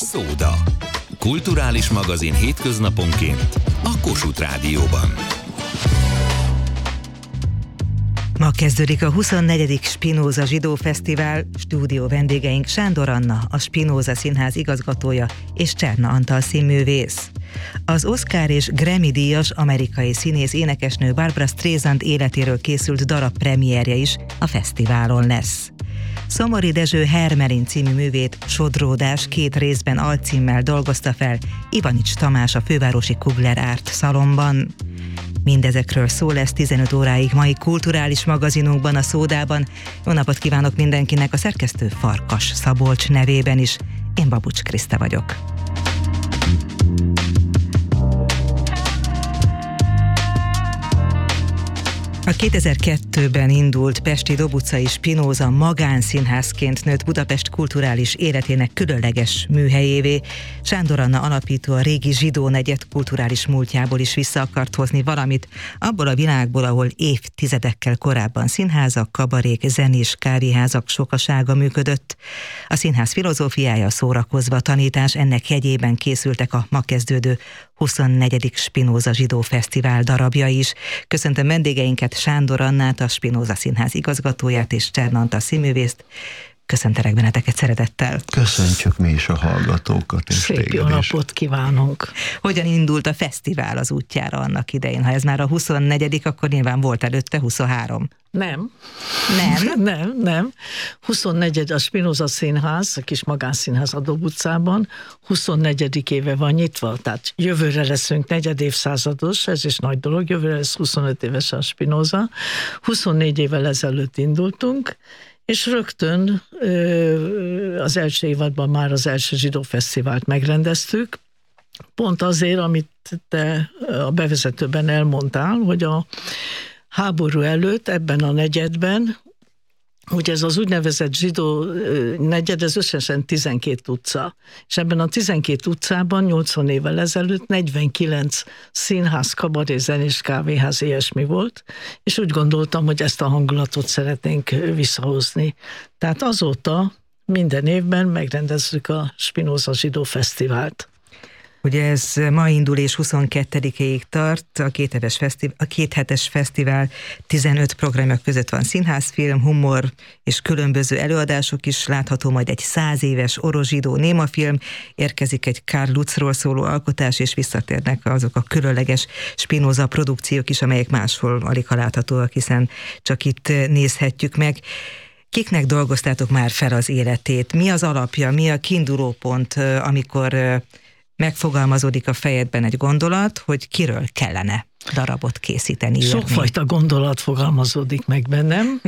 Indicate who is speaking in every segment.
Speaker 1: Szóda. Kulturális magazin hétköznaponként a Kossuth Rádióban.
Speaker 2: Ma kezdődik a 24. Spinoza Zsidó Fesztivál. Stúdió vendégeink Sándor Anna, a Spinoza Színház igazgatója, és Cserna Antal színművész. Az Oscar és Grammy-díjas amerikai színész énekesnő Barbra Streisand életéről készült darab premierje is a fesztiválon lesz. Szomori Dezső Hermelin című művét Sodródás 2 részben alcímmel dolgozta fel Ivanics Tamás a fővárosi Kugler Art szalonban. Mindezekről szó lesz 15 óráig mai kulturális magazinunkban, a Szódában. Jó napot kívánok mindenkinek, a szerkesztő Farkas Szabolcs nevében is. Én Babucs Kriszta vagyok. A 2002-ben indult pesti Dobutszai Spinoza magánszínházként nőtt Budapest kulturális életének különleges műhelyévé. Sándor Anna alapító a régi zsidó negyed kulturális múltjából is vissza akart hozni valamit, abból a világból, ahol évtizedekkel korábban színházak, kabarék, zenés, kávéházak sokasága működött. A színház filozófiája a szórakozva tanítás, ennek jegyében készültek a ma kezdődő 24. Spinoza Zsidó Fesztivál darabja is. Köszöntöm vendégeinket, Sándor Annát, a Spinoza Színház igazgatóját, és Cserna Antal színművészt. Köszöntelek benneteket szeretettel.
Speaker 3: Köszöntjük mi is a hallgatókat. És
Speaker 4: szép jó napot kívánunk.
Speaker 2: Hogyan indult a fesztivál az útjára annak idején? Ha ez már a 24., akkor nyilván volt előtte 23.
Speaker 4: Nem. 24. a Spinoza Színház, a kis magánszínház a Dob utcában, 24. éve van nyitva, tehát jövőre leszünk negyedévszázados, ez is nagy dolog, jövőre lesz 25 éves a Spinoza. 24 évvel ezelőtt indultunk, és rögtön az első évadban már az első zsidó fesztivált megrendeztük, pont azért, amit te a bevezetőben elmondtál, hogy a háború előtt ebben a negyedben, ugye ez az úgynevezett zsidó negyed, ez összesen 12 utca. És ebben a 12 utcában 80 évvel ezelőtt 49 színház, kabaré, zenés, kávéház, ilyesmi volt, és úgy gondoltam, hogy ezt a hangulatot szeretnénk visszahozni. Tehát azóta minden évben megrendezzük a Spinoza Zsidó Fesztivált.
Speaker 2: Ugye ez ma indul és 22-ig tart, a kéthetes fesztivál 15 programja között van színházfilm, humor és különböző előadások is, látható majd egy 100 éves orosz zsidó némafilm, érkezik egy Karl Lutzról szóló alkotás, és visszatérnek azok a különleges Spinoza produkciók is, amelyek máshol alig láthatóak, hiszen csak itt nézhetjük meg. Kiknek dolgoztátok már fel az életét? Mi az alapja, mi a kiindulópont, amikor megfogalmazódik a fejedben egy gondolat, hogy kiről kellene darabot készíteni, írni?
Speaker 4: Sokfajta gondolat fogalmazódik meg bennem.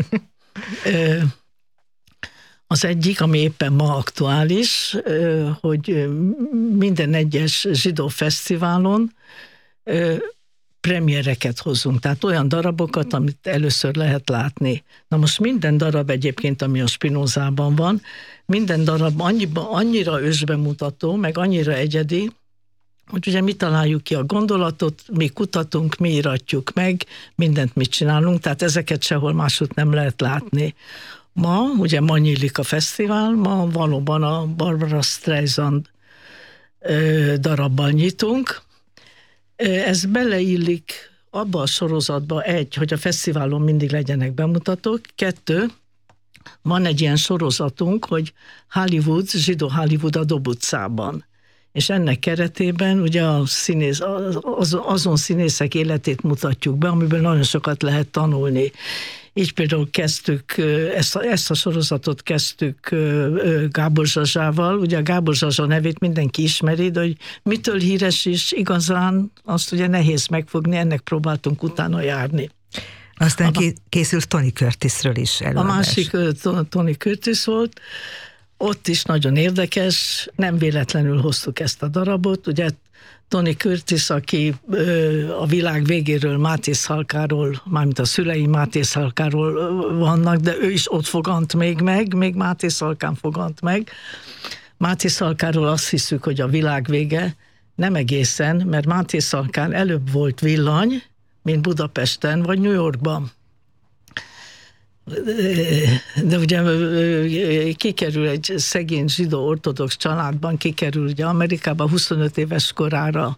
Speaker 4: Az egyik, ami éppen ma aktuális, hogy minden egyes zsidó fesztiválon premiereket hozunk, tehát olyan darabokat, amit először lehet látni. Na most minden darab egyébként, ami a Spinozában van, minden darab annyira ősbemutató, meg annyira egyedi, hogy ugye mi találjuk ki a gondolatot, mi kutatunk, mi íratjuk meg, mindent mit csinálunk, tehát ezeket sehol máshogy nem lehet látni. Ma nyílik a fesztivál, ma valóban a Barbra Streisand darabbal nyitunk. Ez beleillik abba a sorozatba, hogy a fesztiválon mindig legyenek bemutatók, 2, van egy ilyen sorozatunk, hogy Hollywood, zsidó Hollywood a Dob utcában. És ennek keretében ugye azon színészek életét mutatjuk be, amiből nagyon sokat lehet tanulni. Így például kezdtük, ezt a sorozatot kezdtük Gábor Zsazsával. Ugye a Gábor Zsazsa nevét mindenki ismeri, de hogy mitől híres is igazán, azt ugye nehéz megfogni, ennek próbáltunk utána járni.
Speaker 2: Aztán készült Tony Curtisről is előadás.
Speaker 4: A másik Tony Curtis volt, ott is nagyon érdekes, nem véletlenül hoztuk ezt a darabot, ugye Tony Curtis, aki a világ végéről Máté Szalkáról, mármint a szülei Máté Szalkáról vannak, de ő is ott fogant még Máté Szalkán fogant meg. Máté Szalkáról azt hiszük, hogy a világ vége, nem egészen, mert Máté Szalkán előbb volt villany, mint Budapesten vagy New Yorkban. De ugye kikerül egy szegény zsidó ortodox családban, kikerül ugye Amerikába 25 éves korára,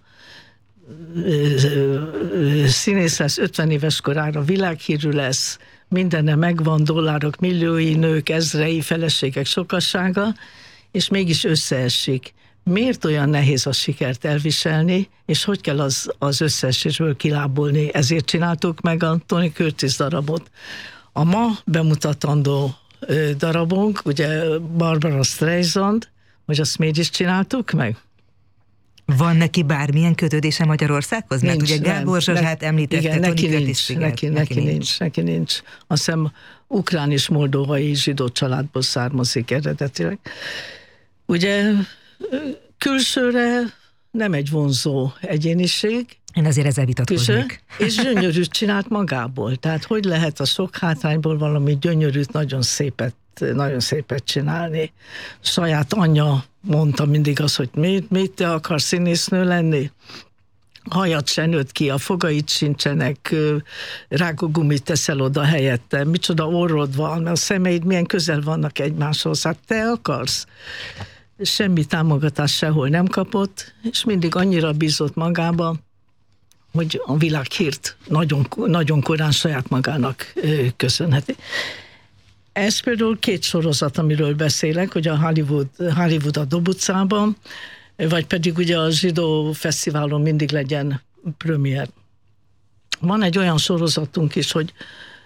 Speaker 4: színész lesz, 50 éves korára világhírű lesz, mindenne megvan, dollárok milliói, nők ezrei, feleségek sokassága, és mégis összeesik. Miért olyan nehéz a sikert elviselni, és hogy kell az összeesésből kilábolni? Ezért csináltuk meg a Tony Curtis darabot. A ma bemutatandó darabunk, ugye Barbara Streisand, hogy azt mégis csináltuk meg?
Speaker 2: Van neki bármilyen kötődése Magyarországhoz? Mert ugye Gábor Zsazsát említette,
Speaker 4: igen, neki nincs. Azt hiszem ukrán és moldovai zsidó családból származik eredetileg. Ugye külsőre nem egy vonzó egyéniség.
Speaker 2: Én azért ezzel vitatkoznék.
Speaker 4: És gyönyörűt csinált magából. Tehát hogy lehet a sok hátrányból valami gyönyörűt, nagyon szépet csinálni. Saját anyja mondta mindig azt, hogy mit te akarsz színésznő lenni? Hajad se nőtt ki, a fogait sincsenek, rágógumit teszel oda helyette, micsoda orrod van, a szemeid milyen közel vannak egymáshoz, hát te akarsz? Semmi támogatást sehol nem kapott, és mindig annyira bízott magába, hogy a világhírt nagyon korán saját magának köszönheti. Ez például 2 sorozat, amiről beszélek, hogy a Hollywood a Dob utcában, vagy pedig ugye a zsidó fesztiválon mindig legyen premier. Van egy olyan sorozatunk is, hogy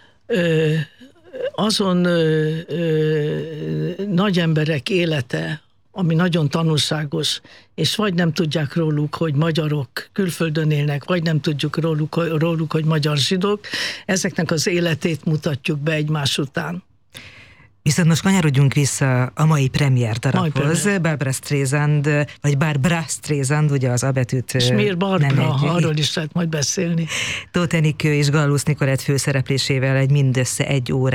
Speaker 4: azon nagy emberek élete, ami nagyon tanulságos, és vagy nem tudják róluk, hogy magyarok külföldön élnek, vagy nem tudjuk róluk, hogy magyar zsidók, ezeknek az életét mutatjuk be egymás után.
Speaker 2: Viszont most kanyarodjunk vissza a mai premier darabhoz. Barbara Streisand, vagy Barbara Streisand, ugye az A betűt
Speaker 4: és miért Barbara? Arról is lehet majd beszélni.
Speaker 2: Tóth Enikő és Gallusz Nikolett főszereplésével egy mindössze 1 óra